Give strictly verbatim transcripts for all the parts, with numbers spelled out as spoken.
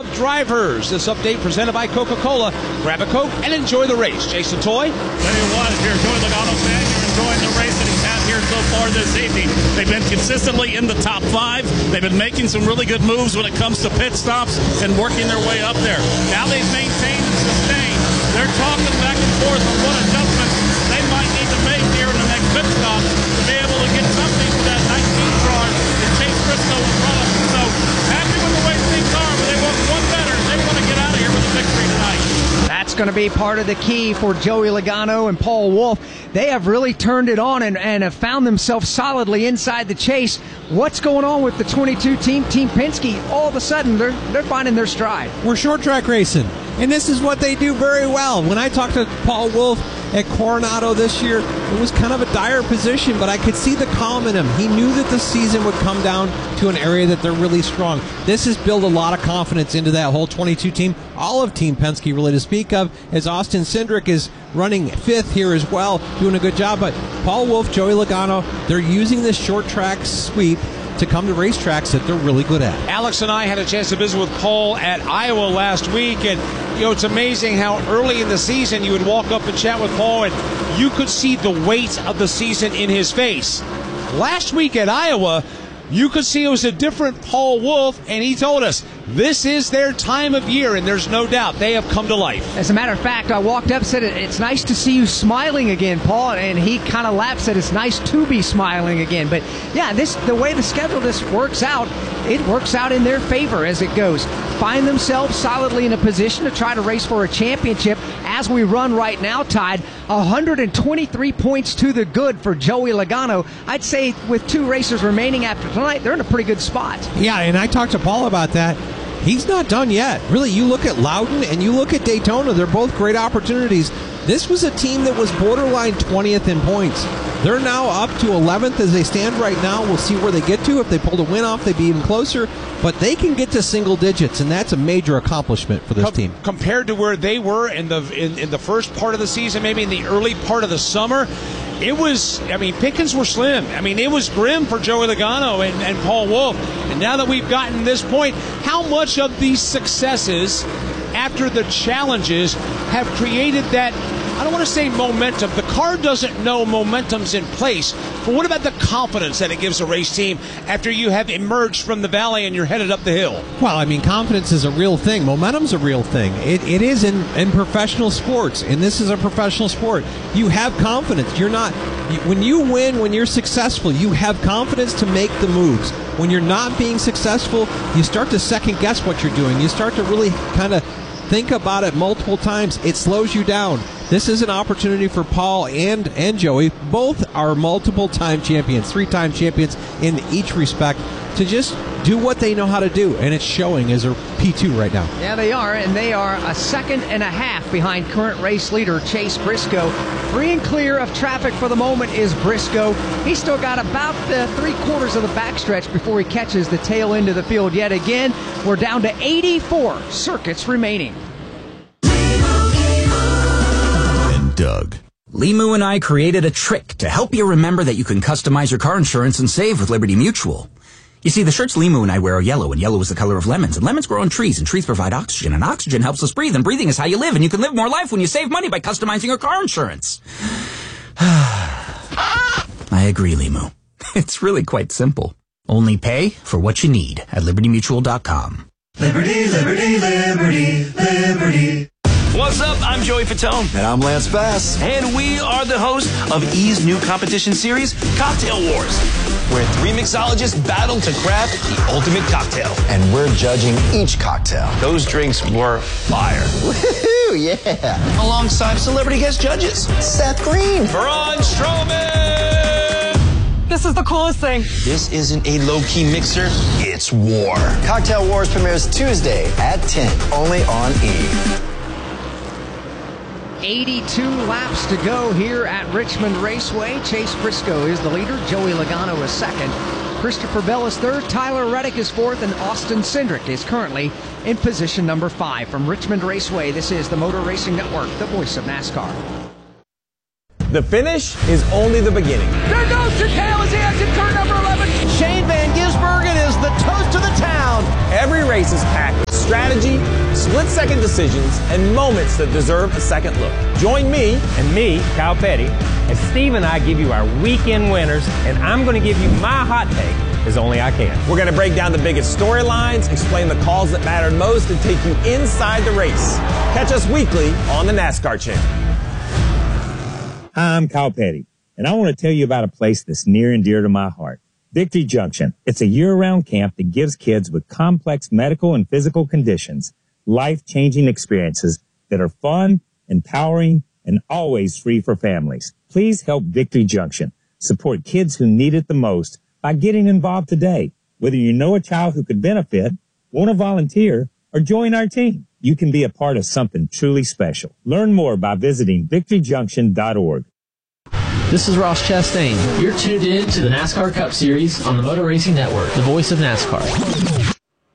of drivers. This update presented by Coca-Cola. Grab a Coke and enjoy the race. Jason Toy. Tell you what, if you're enjoying Logano fan, you're enjoying the race that he's had here so far this evening. They've been consistently in the top five. They've been making some really good moves when it comes to pit stops and working their way up there. Now they've maintained and sustained. They're talking back and forth on what adjustments they might need to make here in the next pit stop to be able to get something to that nineteenth car that Chase Briscoe in front of them. So happy with the way things are, but they want one better. They want to get out of here with a victory tonight. That's going to be part of the key for Joey Logano and Paul Wolfe. They have really turned it on and, and have found themselves solidly inside the chase. What's going on with the twenty-two team, Team Penske? All of a sudden, they're they're finding their stride. We're short track racing, and this is what they do very well. When I talked to Paul Wolfe at Coronado this year, it was kind of a dire position, but I could see the calm in him. He knew that the season would come down to an area that they're really strong. This has built a lot of confidence into that whole twenty-two team, all of Team Penske really to speak of, as Austin Cindric is running fifth here as well, doing a good job. But Paul Wolfe, Joey Logano, they're using this short track sweep to come to racetracks that they're really good at. Alex and I had a chance to visit with Paul at Iowa last week, and you know, it's amazing how early in the season you would walk up and chat with Paul and you could see the weight of the season in his face. Last week at Iowa, you could see it was a different Paul Wolfe, and he told us this is their time of year, and there's no doubt they have come to life. As a matter of fact, I walked up and said, it's nice to see you smiling again, Paul, and he kind of laughed, said it's nice to be smiling again. But yeah, this the way the schedule this works out, it works out in their favor as it goes. Find themselves solidly in a position to try to race for a championship as we run right now, tied one hundred twenty-three points to the good for Joey Logano. I'd say with two races remaining after tonight, they're in a pretty good spot. Yeah, and I talked to Paul about that. He's not done yet. Really, you look at Loudon and you look at Daytona, they're both great opportunities. This was a team that was borderline twentieth in points. They're now up to eleventh as they stand right now. We'll see where they get to. If they pulled a win off, they'd be even closer. But they can get to single digits, and that's a major accomplishment for this Com- team. Compared to where they were in the in, in the first part of the season, maybe in the early part of the summer, it was, I mean, pickings were slim. I mean, it was grim for Joey Logano and, and Paul Wolfe. And now that we've gotten this point, how much of these successes after the challenges have created that, I don't want to say momentum. The car doesn't know momentum's in place. But what about the confidence that it gives a race team after you have emerged from the valley and you're headed up the hill? Well, I mean, confidence is a real thing. Momentum's a real thing. It, it is in, in professional sports, and this is a professional sport. You have confidence. You're not, you, when you win, when you're successful, you have confidence to make the moves. When you're not being successful, you start to second guess what you're doing. You start to really kind of think about it multiple times. It slows you down. This is an opportunity for Paul and, and Joey. Both are multiple-time champions, three-time champions in each respect, to just do what they know how to do, and it's showing as a P two right now. Yeah, they are, and they are a second and a half behind current race leader Chase Briscoe. Free and clear of traffic for the moment is Briscoe. He's still got about the three-quarters of the backstretch before he catches the tail end of the field yet again. We're down to eighty-four circuits remaining. Doug. Limu and I created a trick to help you remember that you can customize your car insurance and save with Liberty Mutual. You see, the shirts Limu and I wear are yellow, and yellow is the color of lemons, and lemons grow on trees, and trees provide oxygen, and oxygen helps us breathe, and breathing is how you live, and you can live more life when you save money by customizing your car insurance. I agree, Limu. It's really quite simple. Only pay for what you need at liberty mutual dot com. Liberty, liberty, liberty, liberty. What's up? I'm Joey Fatone. And I'm Lance Bass. And we are the hosts of E's new competition series, Cocktail Wars, where three mixologists battle to craft the ultimate cocktail. And we're judging each cocktail. Those drinks were fire. Woohoo, yeah. Alongside celebrity guest judges. Seth Green. Braun Strowman. This is the coolest thing. This isn't a low-key mixer. It's war. Cocktail Wars premieres Tuesday at ten, only on E. eighty-two laps to go here at Richmond Raceway. Chase Briscoe is the leader. Joey Logano is second. Christopher Bell is third. Tyler Reddick is fourth. And Austin Cindric is currently in position number five. From Richmond Raceway, this is the Motor Racing Network, the voice of NASCAR. The finish is only the beginning. There goes Chicale as he heads in turn number eleven. Shane Van Gisbergen is is the toast of the town. Every race is packed with strategy, split-second decisions, and moments that deserve a second look. Join me and me, Kyle Petty, as Steve and I give you our weekend winners, and I'm going to give you my hot take as only I can. We're going to break down the biggest storylines, explain the calls that mattered most, and take you inside the race. Catch us weekly on the NASCAR Channel. Hi, I'm Kyle Petty, and I want to tell you about a place that's near and dear to my heart. Victory Junction. It's a year-round camp that gives kids with complex medical and physical conditions life-changing experiences that are fun, empowering, and always free for families. Please help Victory Junction support kids who need it the most by getting involved today. Whether you know a child who could benefit, want to volunteer, or join our team, you can be a part of something truly special. Learn more by visiting victory junction dot org. This is Ross Chastain. You're tuned in to the NASCAR Cup Series on the Motor Racing Network, the voice of NASCAR.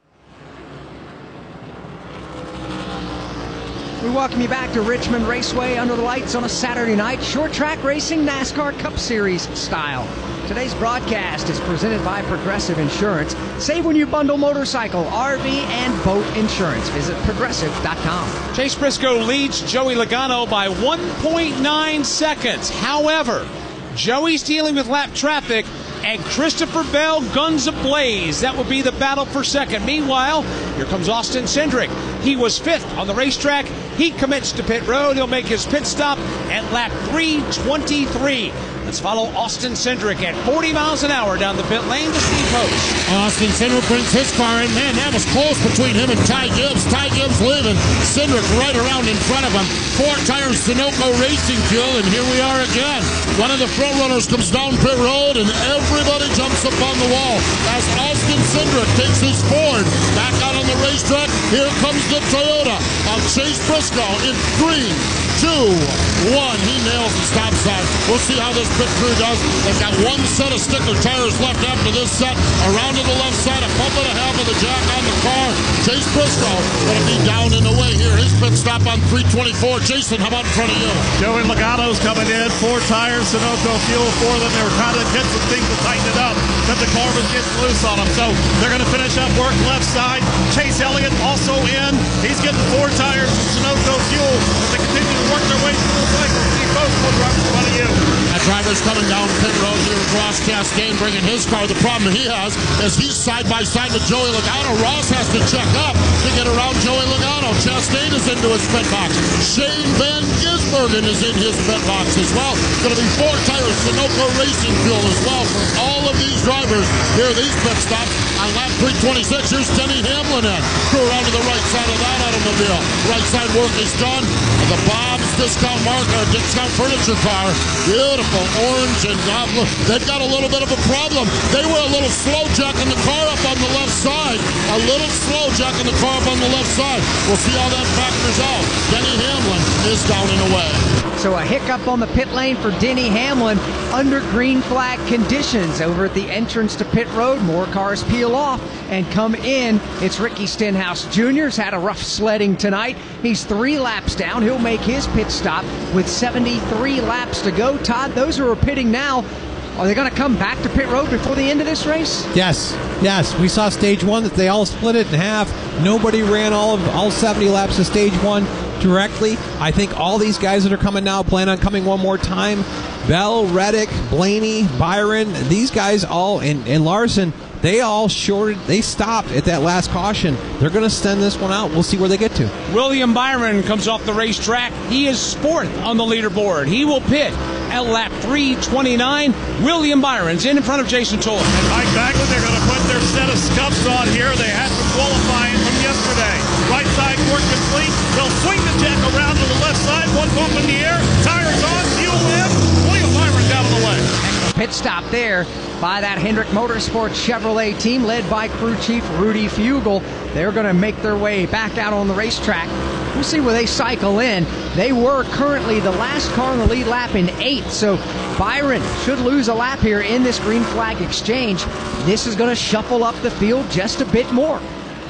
We welcome you back to Richmond Raceway under the lights on a Saturday night, short track racing NASCAR Cup Series style. Today's broadcast is presented by Progressive Insurance. Save when you bundle motorcycle, R V, and boat insurance. Visit progressive dot com. Chase Briscoe leads Joey Logano by one point nine seconds. However, Joey's dealing with lap traffic, and Christopher Bell guns ablaze. That will be the battle for second. Meanwhile, here comes Austin Cindric. He was fifth on the racetrack. He commits to pit road. He'll make his pit stop at lap three twenty-three. Let's follow Austin Cindric at forty miles an hour down the pit lane to Steve Post. Austin Cindric brings his car in. Man, that was close between him and Ty Gibbs. Ty Gibbs leaving. Cindric right around in front of him. Four tires Sunoco Racing Fuel, and here we are again. One of the front runners comes down pit road, and everybody jumps up on the wall as Austin Cindric takes his Ford back out on the racetrack. Here comes the Toyota of Chase Briscoe in three, two, one. He nails the stop sign. We'll see how this pit crew does. They've got one set of sticker tires left after this set. Around to the left side, a pump and a half of the jack on the car. Chase Briscoe going to be down in the way here. His pit stop on three twenty-four. Jason, how about in front of you? Joey Logano's coming in. Four tires, Sunoco fuel for them. They were trying to get some things to tighten it up, but the car was getting loose on them. So they're going to finish up work left side. Chase Elliott also in. He's getting four tires and Sunoco fuel as they continue to work their way through the cycle. Steve Post will drop in front of you. That driver's coming down pit road here with Ross Chastain bringing his car. The problem he has is he's side by side with Joey Logano. Ross has to check up to get around Joey Logano. Chastain is into his pit box. Shane Van Gisbergen is in his pit box as well. Going to be four tires Sunoco Racing Fuel as well for all of these drivers. Here are these pit stops on lap three twenty-six. Here's Denny Hamlin in. Go around to the right side of that automobile. Right side work is done. The Bob's Discount Market, Discount Furniture car. Beautiful orange and uh, they've got a little bit of a problem. They were a little slow jacking the car up on the left side. A little slow jacking the car up on the left side. We'll see how that factors out. Denny Hamlin is down and away. So a hiccup on the pit lane for Denny Hamlin under green flag conditions. Over at the entrance to pit road, more cars peel off and come in. It's Ricky Stenhouse Junior Has had a rough sledding tonight. He's three laps down. He'll make his pit stop with seventy-three laps to go. Todd, those who are pitting now, are they going to come back to pit road before the end of this race? Yes, yes. We saw stage one that they all split it in half. Nobody ran all of all seventy laps of stage one directly. I think all these guys that are coming now plan on coming one more time. Bell, Reddick, Blaney, Byron, these guys all, and, and Larson, they all shorted, they stopped at that last caution. They're going to send this one out. We'll see where they get to. William Byron comes off the racetrack. He is fourth on the leaderboard. He will pit at lap three twenty-nine. William Byron's in, in front of Jason Toll. And Mike Bagley, they're going to put their set of scuffs on here. They had some qualifying from yesterday. Right side work complete. They'll swing the jack around to the left side. One bump in the air. Tires on. Fuel in. William Byron down the way. Pit stop there by that Hendrick Motorsports Chevrolet team led by crew chief Rudy Fugel. They're going to make their way back out on the racetrack. We'll see where they cycle in. They were currently the last car on the lead lap in eighth, so Byron should lose a lap here in this green flag exchange. This is going to shuffle up the field just a bit more.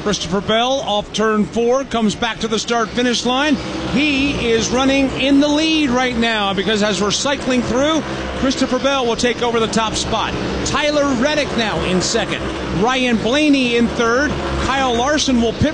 Christopher Bell off turn four, comes back to the start-finish line. He is running in the lead right now because as we're cycling through, Christopher Bell will take over the top spot. Tyler Reddick now in second. Ryan Blaney in third. Kyle Larson will pit